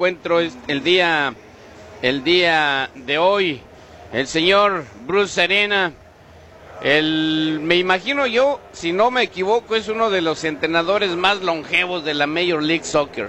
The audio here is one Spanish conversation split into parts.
encuentro el día de hoy. El señor Bruce Arena, me imagino yo, si no me equivoco, es uno de los entrenadores más longevos de la Major League Soccer.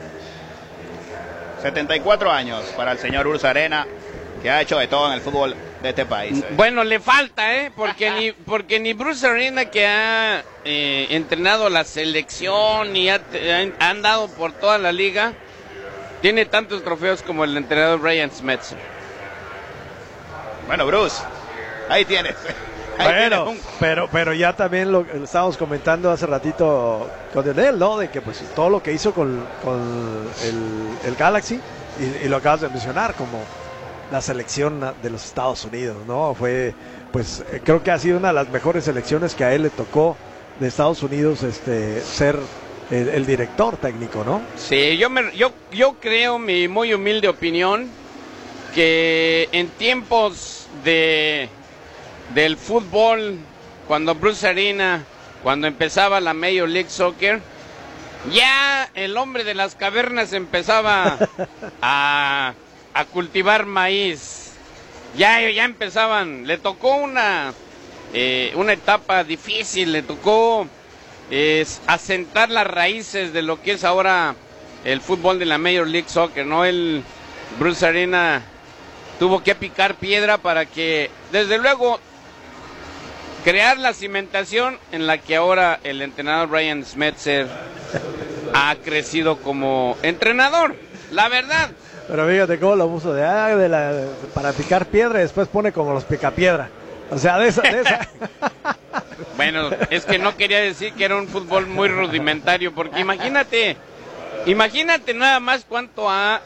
74 años para el señor Bruce Arena, que ha hecho de todo en el fútbol de este país. Bueno, le falta, porque ni Bruce Arena, que ha entrenado la selección y ha andado por toda la liga, tiene tantos trofeos como el entrenador Brian Schmetzer. Bueno, Bruce, ahí tienes. Bueno, pero ya también lo estábamos comentando hace ratito con él, ¿no? De que pues todo lo que hizo con el Galaxy, y lo acabas de mencionar, como la selección de los Estados Unidos, ¿no? Fue, pues, creo que ha sido una de las mejores selecciones que a él le tocó de Estados Unidos, ser el director técnico, ¿no? Sí, yo creo, mi muy humilde opinión, que en tiempos del fútbol, cuando Bruce Arena, cuando empezaba la Major League Soccer, ya el hombre de las cavernas empezaba a cultivar maíz. Ya empezaban, le tocó una etapa difícil, le tocó asentar las raíces de lo que es ahora el fútbol de la Major League Soccer, ¿no? Bruce Arena tuvo que picar piedra para que, desde luego, crear la cimentación en la que ahora el entrenador Brian Schmetzer ha crecido como entrenador, la verdad. Pero fíjate cómo lo puso para picar piedra, y después pone como los picapiedra. O sea, de esa. Bueno, es que no quería decir que era un fútbol muy rudimentario, porque imagínate nada más cuánto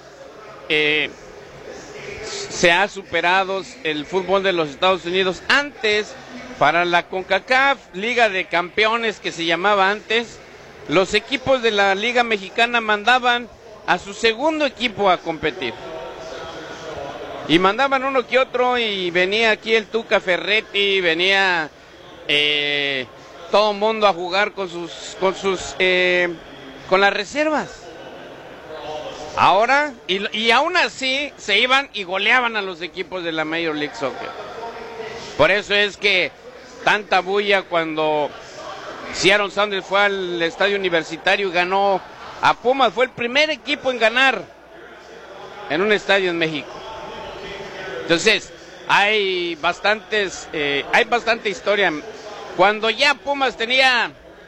se ha superado el fútbol de los Estados Unidos. Antes, para la CONCACAF, Liga de Campeones, que se llamaba antes, los equipos de la Liga Mexicana mandaban a su segundo equipo a competir. Y mandaban uno que otro, y venía aquí el Tuca Ferretti, venía todo el mundo a jugar con las reservas. Ahora, y aún así, se iban y goleaban a los equipos de la Major League Soccer. Por eso es que tanta bulla cuando Seattle Sounders fue al estadio universitario y ganó a Pumas. Fue el primer equipo en ganar en un estadio en México. Entonces, hay bastante historia. Cuando ya Pumas tenía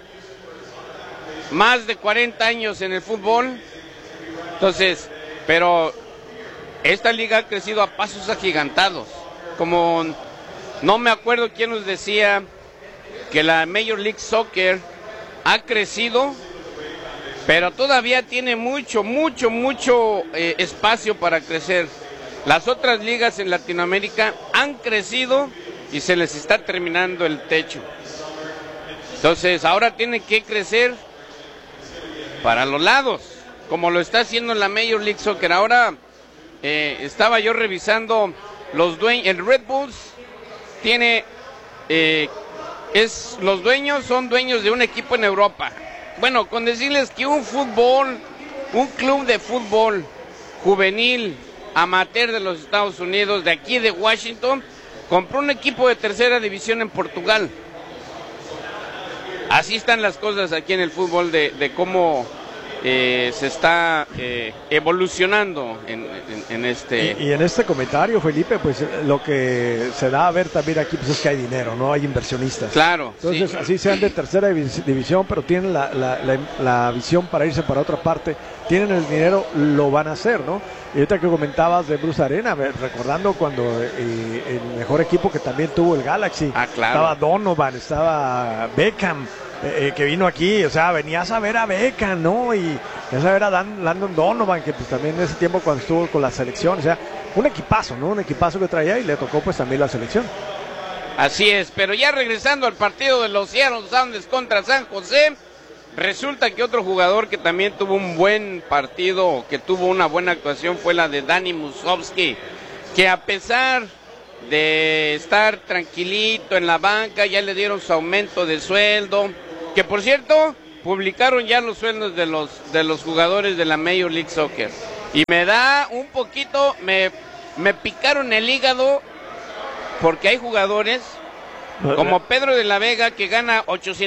más de 40 años en el fútbol, entonces, pero esta liga ha crecido a pasos agigantados. Como no me acuerdo quién nos decía que la Major League Soccer ha crecido, pero todavía tiene mucho espacio para crecer. Las otras ligas en Latinoamérica han crecido y se les está terminando el techo. Entonces, ahora tiene que crecer para los lados, como lo está haciendo la Major League Soccer. Ahora estaba yo revisando los dueños. El Red Bulls tiene los dueños son dueños de un equipo en Europa. Bueno, con decirles que un club de fútbol juvenil amateur de los Estados Unidos, de aquí de Washington, compró un equipo de tercera división en Portugal. Así están las cosas aquí en el fútbol de cómo se está evolucionando en este... Y en este comentario, Felipe, pues lo que se da a ver también aquí pues es que hay dinero, ¿no? Hay inversionistas. Claro. Entonces, sí, así sean de tercera división, pero tienen la visión para irse para otra parte, tienen el dinero, lo van a hacer, ¿no? Y ahorita que comentabas de Bruce Arena, recordando cuando el mejor equipo que también tuvo el Galaxy, claro, estaba Donovan, estaba Beckham, que vino aquí, o sea, venías a ver a Beckham, ¿no? Y venías a ver a Landon Donovan, que pues también en ese tiempo cuando estuvo con la selección, o sea, un equipazo, ¿no? Un equipazo que traía, y le tocó pues también la selección. Así es, pero ya regresando al partido de los Seattle Sounders contra San José, resulta que otro jugador que también tuvo un buen partido, que tuvo una buena actuación, fue la de Dani Musovski, que a pesar de estar tranquilito en la banca, ya le dieron su aumento de sueldo, que por cierto, publicaron ya los sueldos de los jugadores de la Major League Soccer. Y me da un poquito, me picaron el hígado porque hay jugadores como Pedro de la Vega que gana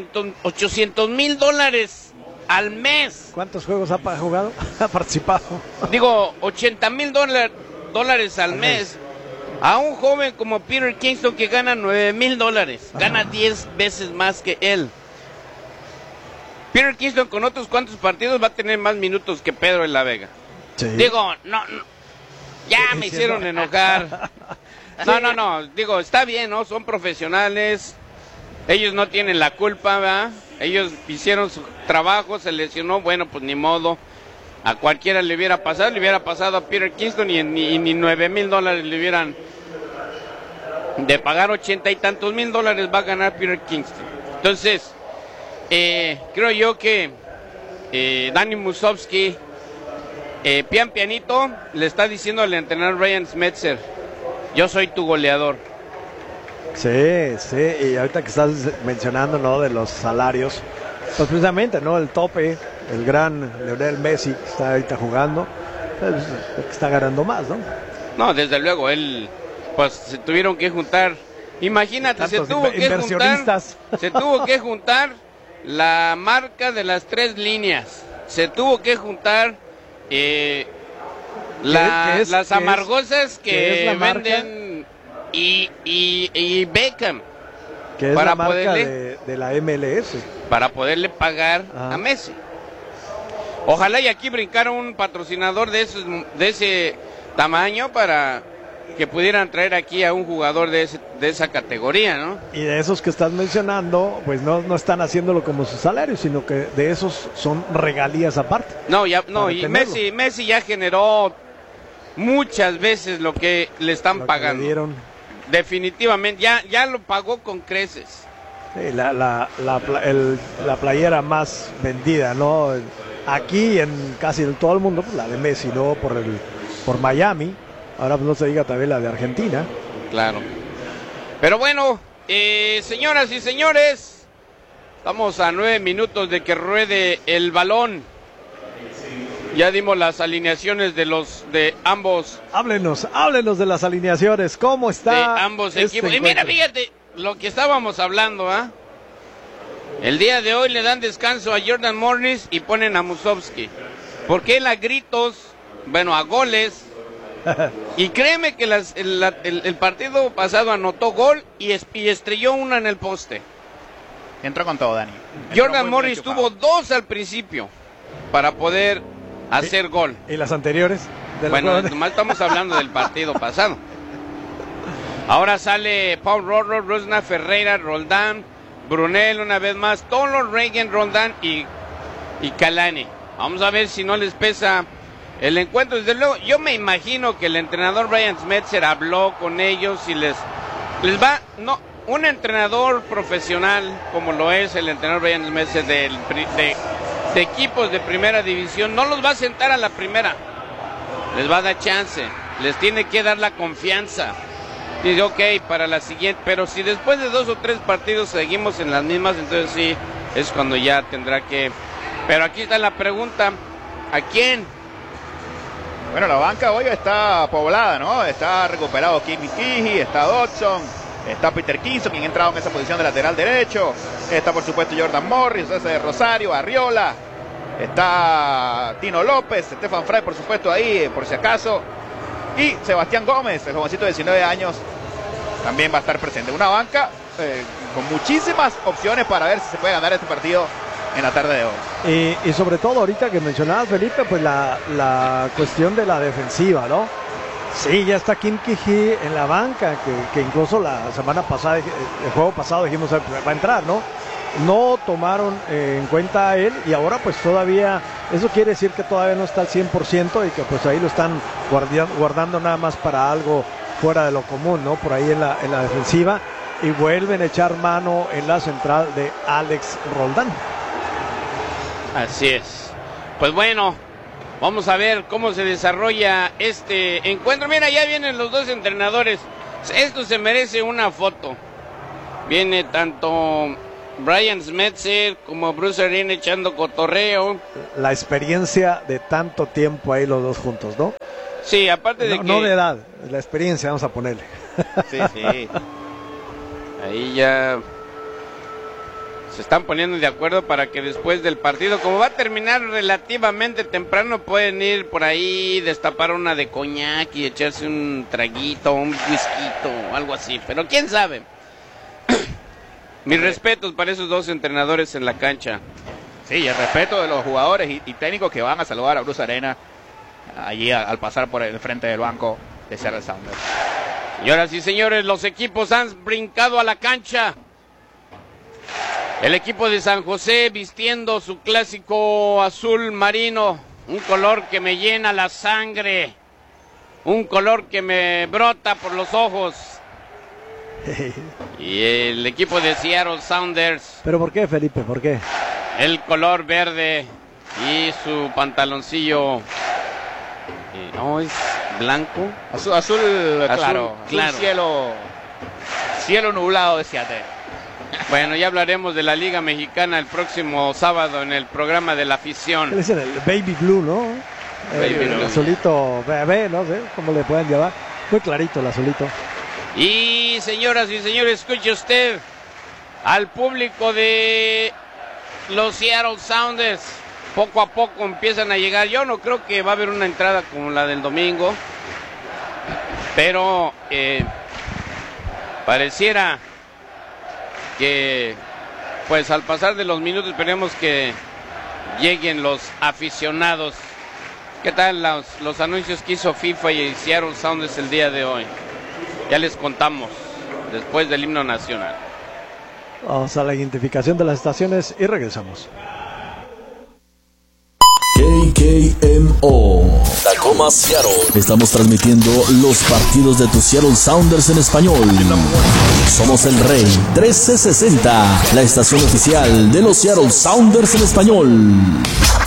$800,000 al mes. ¿Cuántos juegos ha jugado? Ha participado. Digo, $80,000 al mes. A un joven como Peter Kingston que gana $9,000. Gana 10 veces más que él. Peter Kingston con otros cuantos partidos va a tener más minutos que Pedro de la Vega. Sí. Digo, no, ya me hicieron enojar. No, digo, está bien, ¿no? Son profesionales, ellos no tienen la culpa, ¿verdad? Ellos hicieron su trabajo, se lesionó, bueno, pues ni modo. A cualquiera le hubiera pasado a Peter Kingston y ni $9,000 le hubieran de pagar $80 y tantos mil va a ganar Peter Kingston. Entonces, creo yo que Danny Musovski, pianito, le está diciendo al entrenador Ryan Smetzer: yo soy tu goleador. Sí, y ahorita que estás mencionando, ¿no?, de los salarios, pues precisamente, ¿no?, el tope, el gran Lionel Messi que está ahorita jugando, pues, está ganando más, ¿no? No, desde luego, él, pues se tuvieron que juntar, imagínate, se tuvo que juntar la marca de las 3 líneas, se tuvo que juntar las amargosas que venden y Beckham, que es para la marca poderle, de la MLS, para poderle pagar a Messi. Ojalá y aquí brincara un patrocinador de ese tamaño para que pudieran traer aquí a un jugador de esa categoría, ¿no? Y de esos que estás mencionando, pues no están haciéndolo como su salario, sino que de esos son regalías aparte. Y Messi ya generó muchas veces lo que le están pagando. Definitivamente, ya lo pagó con creces. Sí, la playera más vendida, ¿no? Aquí en casi todo el mundo, pues la de Messi, ¿no? Por Miami. Ahora pues no se diga también la de Argentina. Claro. Pero bueno, señoras y señores, estamos a 9 minutos de que ruede el balón. Ya dimos las alineaciones de ambos. Háblenos de las alineaciones. ¿Cómo está? De ambos equipos. Y mira, fíjate lo que estábamos hablando, ¿ah? El día de hoy le dan descanso a Jordan Morris y ponen a Musovski. Porque él a gritos, bueno, a goles. Y créeme que el partido pasado anotó gol y estrelló una en el poste. Entró con todo, Dani. Jordan Morris tuvo 2 al principio para poder hacer gol. ¿Y las anteriores? Bueno, nomás estamos hablando del partido pasado. Ahora sale Paul Rorro, Rosna Ferreira, Roldán, Brunel una vez más, Tolo, Reagan, Roldán y Kalani. Vamos a ver si no les pesa el encuentro. Desde luego, yo me imagino que el entrenador Ryan Smetzer habló con ellos y les va, no, un entrenador profesional como lo es el entrenador Ryan Smetzer de equipos de primera división, no los va a sentar a la primera, les va a dar chance, les tiene que dar la confianza. Dice, ok, para la siguiente, pero si después de 2 o 3 partidos seguimos en las mismas, entonces sí, es cuando ya tendrá que... Pero aquí está la pregunta, ¿a quién? Bueno, la banca hoy está poblada, ¿no? Está recuperado Kimi Kiji, está Dodson, está Peter Kingston, quien ha entrado en esa posición de lateral derecho, está por supuesto Jordan Morris, ese de Rosario, Arriola, está Tino López, Stefan Fry por supuesto ahí, por si acaso, y Sebastián Gómez, el jovencito de 19 años, también va a estar presente. Una banca con muchísimas opciones para ver si se puede ganar este partido en la tarde de hoy. Y sobre todo ahorita que mencionabas, Felipe, pues la cuestión de la defensiva, ¿no? Sí, ya está Kim Kiji en la banca, que incluso la semana pasada, el juego pasado dijimos va a entrar, ¿no? No tomaron en cuenta a él y ahora pues todavía, eso quiere decir que todavía no está al 100% y que pues ahí lo están guardando nada más para algo fuera de lo común, ¿no? Por ahí en la defensiva, y vuelven a echar mano en la central de Alex Roldán. Así es. Pues bueno, vamos a ver cómo se desarrolla este encuentro. Mira, ya vienen los 2 entrenadores. Esto se merece una foto. Viene tanto Brian Schmetzer como Bruce Arena echando cotorreo. La experiencia de tanto tiempo ahí los dos juntos, ¿no? Sí, aparte de no, que... No de edad, la experiencia, vamos a ponerle. Sí, sí. Ahí ya se están poniendo de acuerdo para que después del partido, como va a terminar relativamente temprano, pueden ir por ahí, destapar una de coñac y echarse un traguito, un whisky, algo así. Pero quién sabe. Mis respetos para esos dos entrenadores en la cancha. Sí, el respeto de los jugadores y técnicos que van a saludar a Bruce Arena allí al pasar por el frente del banco de Seattle Sounders. Señoras y señores, los equipos han brincado a la cancha. El equipo de San José vistiendo su clásico azul marino, un color que me llena la sangre, un color que me brota por los ojos. Y el equipo de Seattle Sounders. ¿Pero por qué, Felipe? ¿Por qué? El color verde y su pantaloncillo. No, es blanco. Azul claro. Cielo nublado de Seattle. Bueno, ya hablaremos de la Liga Mexicana el próximo sábado en el programa de la afición. ¿Qué le dicen? El Baby Blue, ¿no? El azulito bebé, no sé cómo le pueden llevar. Muy clarito el azulito. Y señoras y señores, escuche usted al público de los Seattle Sounders. Poco a poco empiezan a llegar. Yo no creo que va a haber una entrada como la del domingo, pero pareciera que pues al pasar de los minutos esperemos que lleguen los aficionados. ¿Qué tal los anuncios que hizo FIFA y Seattle Sounders el día de hoy? Ya les contamos después del himno nacional. Vamos a la identificación de las estaciones y regresamos. KKMO Tacoma, Seattle. Estamos transmitiendo los partidos de tus Seattle Sounders en español. Somos el Rey 1360, la estación oficial de los Seattle Sounders en español.